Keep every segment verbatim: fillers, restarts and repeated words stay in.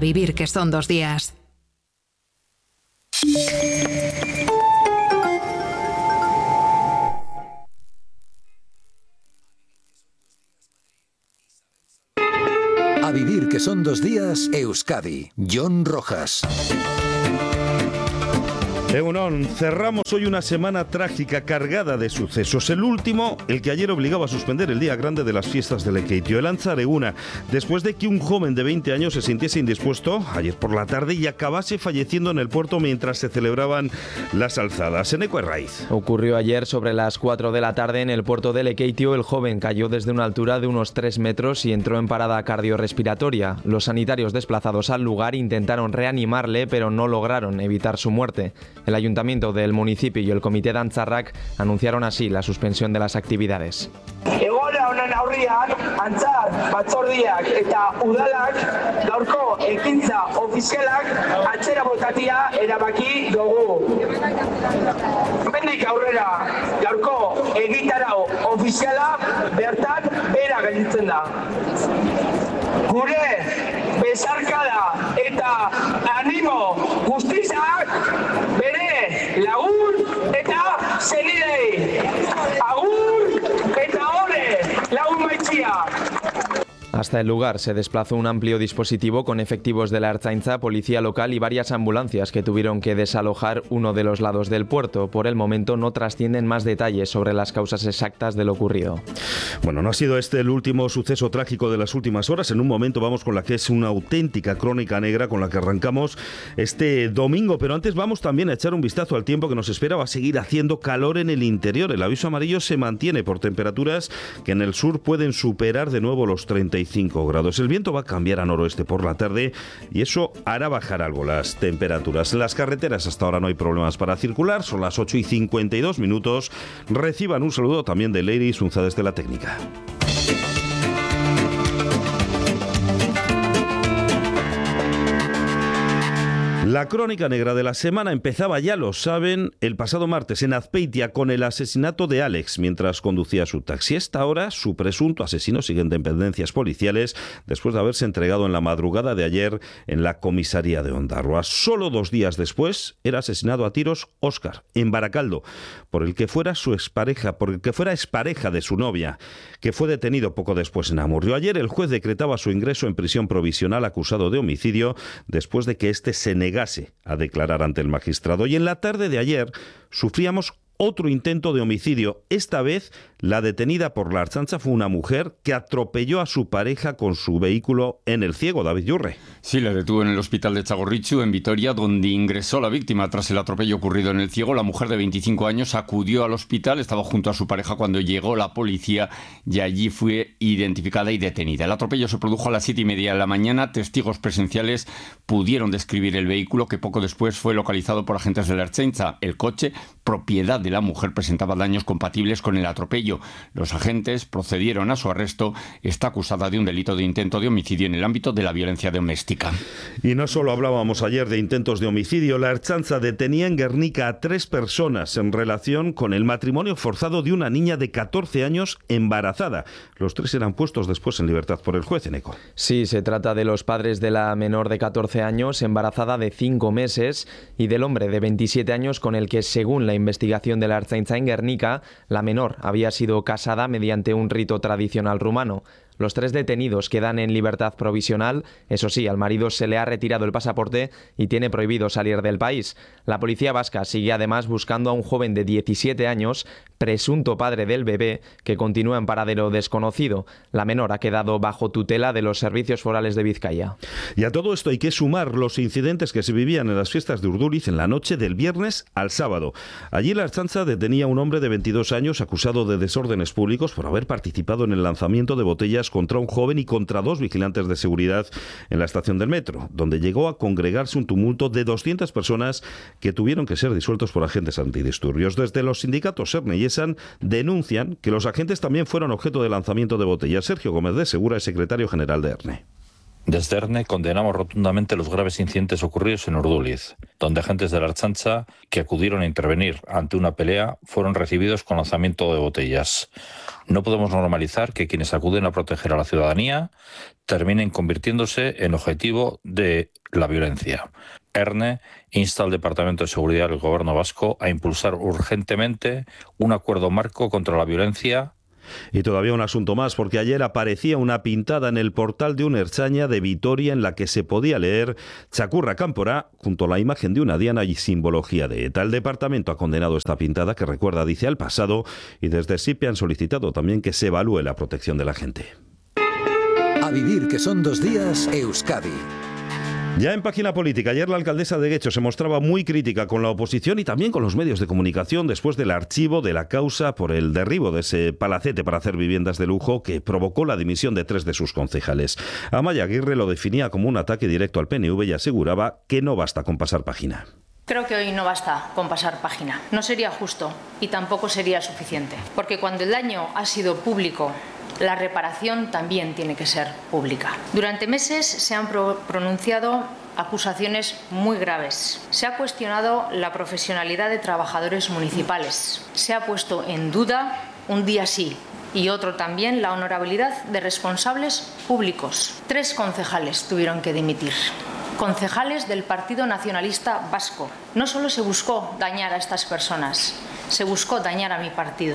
vivir que son dos días. A vivir que son dos días, Euskadi. Jon Rojas. Egunon, cerramos hoy una semana trágica cargada de sucesos. El último, el que ayer obligaba a suspender el día grande de las fiestas de Lekeitio, el Antzareguna, después de que un joven de veinte años se sintiese indispuesto ayer por la tarde y acabase falleciendo en el puerto mientras se celebraban las alzadas. Eneko Herraiz. Ocurrió ayer sobre las cuatro de la tarde en el puerto de Lekeitio. El joven cayó desde una altura de unos tres metros y entró en parada cardiorrespiratoria. Los sanitarios desplazados al lugar intentaron reanimarle, pero no lograron evitar su muerte. El ayuntamiento del municipio y el comité de Antzarrak anunciaron así la suspensión de las actividades. Egoera honen aurrian, Antzar batzordiak eta udalak gaurko ekintza ofizialak atzera botatia erabaki dugu. Hemendik aurrera gaurko egitarau ofiziala bertan bera gelditzen da. Gure besarkada eta animo guztizak bere lagun eta zenidei. Agur eta ore lagun maitzia. Hasta el lugar se desplazó un amplio dispositivo con efectivos de la Ertzaintza, policía local y varias ambulancias que tuvieron que desalojar uno de los lados del puerto. Por el momento no trascienden más detalles sobre las causas exactas de lo ocurrido. Bueno, no ha sido este el último suceso trágico de las últimas horas. En un momento vamos con la que es una auténtica crónica negra con la que arrancamos este domingo. Pero antes vamos también a echar un vistazo al tiempo que nos espera. Va a seguir haciendo calor en el interior. El aviso amarillo se mantiene por temperaturas que en el sur pueden superar de nuevo los treinta y cinco grados. El viento va a cambiar a noroeste por la tarde y eso hará bajar algo las temperaturas. En las carreteras hasta ahora no hay problemas para circular. Son las ocho y cincuenta y dos minutos. Reciban un saludo también de Leire Isunza desde la técnica. La crónica negra de la semana empezaba, ya lo saben, el pasado martes en Azpeitia con el asesinato de Alex mientras conducía su taxi. Esta hora, su presunto asesino sigue en dependencias policiales después de haberse entregado en la madrugada de ayer en la comisaría de Ondarroa. Solo dos días después era asesinado a tiros Óscar, en Barakaldo, por el que fuera su expareja, por el que fuera expareja de su novia, que fue detenido poco después en Amurrio. Ayer el juez decretaba su ingreso en prisión provisional acusado de homicidio después de que éste se negase a declarar ante el magistrado. Y en la tarde de ayer sufríamos otro intento de homicidio. Esta vez la detenida por la Ertzaintza fue una mujer que atropelló a su pareja con su vehículo en El Ciego. David Yurre. Sí, la detuvo en el hospital de Txagorritxu, en Vitoria, donde ingresó la víctima tras el atropello ocurrido en El Ciego. La mujer de veinticinco años acudió al hospital, estaba junto a su pareja cuando llegó la policía y allí fue identificada y detenida. El atropello se produjo a las siete y media de la mañana. Testigos presenciales pudieron describir el vehículo que poco después fue localizado por agentes de la Ertzaintza. El coche, propiedad de la mujer, presentaba daños compatibles con el atropello. Los agentes procedieron a su arresto. Está acusada de un delito de intento de homicidio en el ámbito de la violencia doméstica. Y no solo hablábamos ayer de intentos de homicidio, la Ertzaintza detenía en Guernica a tres personas en relación con el matrimonio forzado de una niña de catorce años embarazada. Los tres eran puestos después en libertad por el juez, Eneko. Sí, se trata de los padres de la menor de catorce años, embarazada de cinco meses, y del hombre de veintisiete años con el que, según la investigación de la Ertzaintza en Guernica, la menor había sido casada mediante un rito tradicional rumano. Los tres detenidos quedan en libertad provisional. Eso sí, al marido se le ha retirado el pasaporte y tiene prohibido salir del país. La policía vasca sigue además buscando a un joven de diecisiete años, presunto padre del bebé, que continúa en paradero desconocido. La menor ha quedado bajo tutela de los servicios forales de Vizcaya. Y a todo esto hay que sumar los incidentes que se vivían en las fiestas de Urduriz en la noche del viernes al sábado. Allí la Ertzaintza detenía a un hombre de veintidós años acusado de desórdenes públicos por haber participado en el lanzamiento de botellas contra un joven y contra dos vigilantes de seguridad en la estación del metro, donde llegó a congregarse un tumulto de doscientas personas que tuvieron que ser disueltos por agentes antidisturbios. Desde los sindicatos ERNE y ESAN denuncian que los agentes también fueron objeto de lanzamiento de botellas. Sergio Gómez de Segura es secretario general de ERNE. Desde ERNE condenamos rotundamente los graves incidentes ocurridos en Urduliz, donde agentes de la Ertzaintza que acudieron a intervenir ante una pelea fueron recibidos con lanzamiento de botellas. No podemos normalizar que quienes acuden a proteger a la ciudadanía terminen convirtiéndose en objetivo de la violencia. ERNE insta al Departamento de Seguridad del Gobierno vasco a impulsar urgentemente un acuerdo marco contra la violencia. Y todavía un asunto más, porque ayer aparecía una pintada en el portal de un Ertzaina de Vitoria en la que se podía leer Txakurra Kanpora junto a la imagen de una diana y simbología de ETA. El departamento ha condenado esta pintada que recuerda, dice, al pasado, y desde SIPE han solicitado también que se evalúe la protección de la gente. A vivir que son dos días, Euskadi. Ya en página política, ayer la alcaldesa de Guecho se mostraba muy crítica con la oposición y también con los medios de comunicación después del archivo de la causa por el derribo de ese palacete para hacer viviendas de lujo que provocó la dimisión de tres de sus concejales. Amaya Aguirre lo definía como un ataque directo al P N V y aseguraba que no basta con pasar página. Creo que hoy no basta con pasar página. No sería justo y tampoco sería suficiente, porque cuando el daño ha sido público, la reparación también tiene que ser pública. Durante meses se han pro- pronunciado acusaciones muy graves. Se ha cuestionado la profesionalidad de trabajadores municipales. Se ha puesto en duda, un día sí y otro también, la honorabilidad de responsables públicos. Tres concejales tuvieron que dimitir. Concejales del Partido Nacionalista Vasco. No solo se buscó dañar a estas personas, se buscó dañar a mi partido.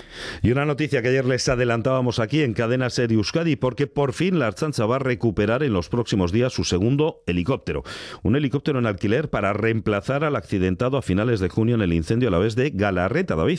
Y una noticia que ayer les adelantábamos aquí en Cadena SER Euskadi, porque por fin la Ertzaintza va a recuperar en los próximos días su segundo helicóptero. Un helicóptero en alquiler para reemplazar al accidentado a finales de junio en el incendio a la vez de Galarreta, David.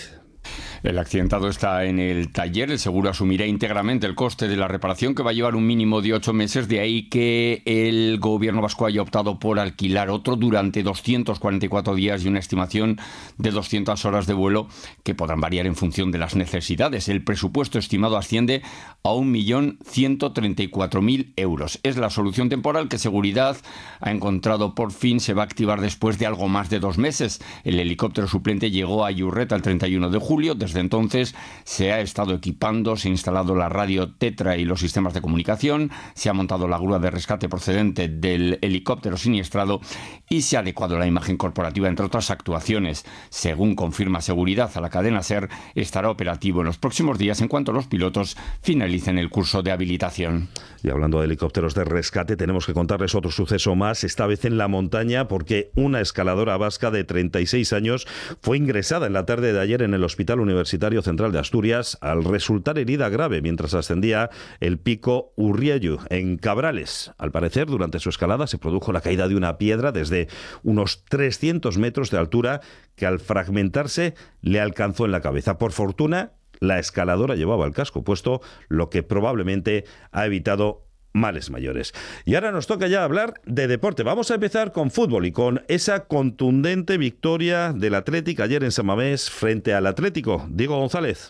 El accidentado está en el taller, el seguro asumirá íntegramente el coste de la reparación, que va a llevar un mínimo de ocho meses, de ahí que el gobierno vasco haya optado por alquilar otro durante doscientos cuarenta y cuatro días y una estimación de doscientas horas de vuelo que podrán variar en función de las necesidades. El presupuesto estimado asciende a un millón ciento treinta y cuatro mil euros. Es la solución temporal que Seguridad ha encontrado por fin, se va a activar después de algo más de dos meses. El helicóptero suplente llegó a Iurreta el treinta y uno de julio. Desde entonces se ha estado equipando, se ha instalado la radio Tetra y los sistemas de comunicación, se ha montado la grúa de rescate procedente del helicóptero siniestrado y se ha adecuado la imagen corporativa, entre otras actuaciones. Según confirma Seguridad a la cadena SER, estará operativo en los próximos días en cuanto los pilotos finalicen el curso de habilitación. Y hablando de helicópteros de rescate, tenemos que contarles otro suceso más, esta vez en la montaña, porque una escaladora vasca de treinta y seis años fue ingresada en la tarde de ayer en el Hospital Universitario Central de Asturias al resultar herida grave mientras ascendía el pico Urriellu en Cabrales. Al parecer, durante su escalada se produjo la caída de una piedra desde unos trescientos metros de altura que al fragmentarse le alcanzó en la cabeza. Por fortuna, la escaladora llevaba el casco puesto, lo que probablemente ha evitado males mayores. Y ahora nos toca ya hablar de deporte. Vamos a empezar con fútbol y con esa contundente victoria del Athletic ayer en San Mamés frente al Atlético. Diego González.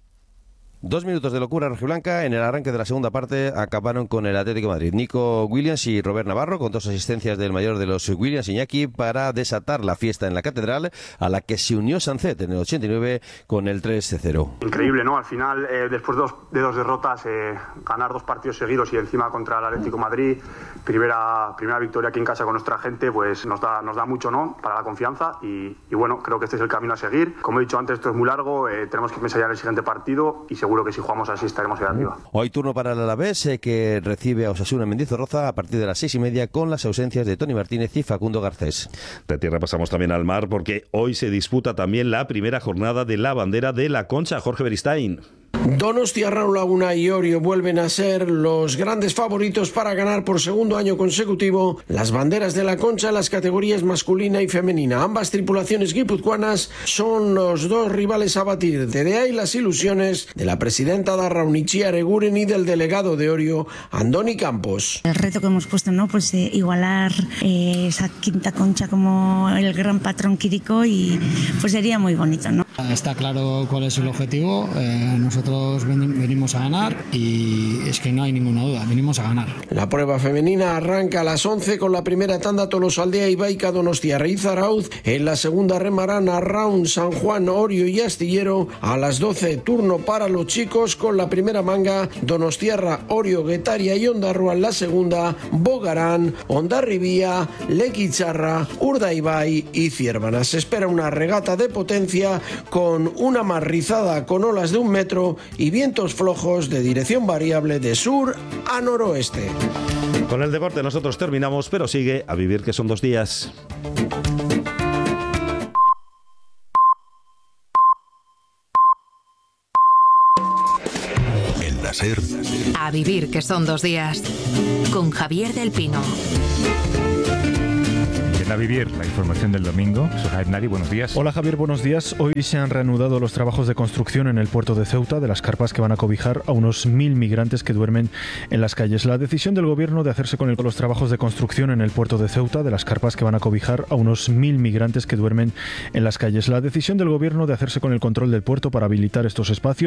Dos minutos de locura rojiblanca en el arranque de la segunda parte acabaron con el Atlético de Madrid. Nico Williams y Robert Navarro, con dos asistencias del mayor de los Williams, Iñaki, para desatar la fiesta en la Catedral, a la que se unió Sancet en el ochenta y nueve con el tres cero. Increíble, ¿no? Al final, eh, después de dos, de dos derrotas, eh, ganar dos partidos seguidos y encima contra el Atlético de Madrid, primera, primera victoria aquí en casa con nuestra gente, pues nos da, nos da mucho, ¿no? Para la confianza y, y bueno, creo que este es el camino a seguir. Como he dicho antes, esto es muy largo, eh, tenemos que pensar ya en el siguiente partido y seguro Seguro que si jugamos así estaremos ahí arriba. Hoy turno para el Alavés, eh, que recibe a Osasuna en Mendizorroza a partir de las seis y media con las ausencias de Toni Martínez y Facundo Garcés. De tierra pasamos también al mar porque hoy se disputa también la primera jornada de la bandera de la Concha. Jorge Beristain. Donostia, Raúl Laguna y Orio vuelven a ser los grandes favoritos para ganar por segundo año consecutivo las banderas de la Concha en las categorías masculina y femenina. Ambas tripulaciones guipuzcoanas son los dos rivales a batir. De ahí las ilusiones de la presidenta de Arraunichi Areguren y del delegado de Orio, Andoni Campos. El reto que hemos puesto, ¿no? Pues eh, igualar eh, esa quinta Concha como el gran patrón Quirico y pues sería muy bonito, ¿no? Está claro cuál es el objetivo. Eh, nosotros nosotros venimos a ganar y es que no hay ninguna duda, venimos a ganar. La prueba femenina arranca a las once con la primera tanda Tolosaldea y Baica Donostiarra y Zarauz. En la segunda remarán Arraun, San Juan, Orio y Astillero. A las doce turno para los chicos con la primera manga Donostiarra, Orio, Guetaria y Ondarroa en la segunda, Bogarán, Hondarribía, Lequicharra, Urdaibai y Ciervana. Se espera una regata de potencia con una mar rizada con olas de un metro y vientos flojos de dirección variable de sur a noroeste. Con el deporte nosotros terminamos, pero sigue A Vivir que son dos días. En la SER. A Vivir que son dos días. Con Javier del Pino. A Vivir, la información del domingo. Soy Javier Nari, buenos días. Hola Javier, buenos días. Hoy se han reanudado los trabajos de construcción en el puerto de Ceuta de las carpas que van a cobijar a unos mil migrantes que duermen en las calles. La decisión del gobierno de hacerse con el, los trabajos de construcción en el puerto de Ceuta de las carpas que van a cobijar a unos mil migrantes que duermen en las calles. La decisión del gobierno de hacerse con el control del puerto para habilitar estos espacios